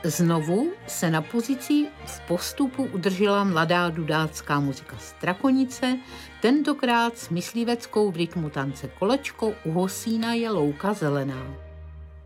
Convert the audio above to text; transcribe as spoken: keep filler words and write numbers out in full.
Znovu se na pozici v postupu udržela mladá dudácká muzika Strakonice, tentokrát s mysliveckou v rytmu tance Kolečko, u Hosína je louka zelená.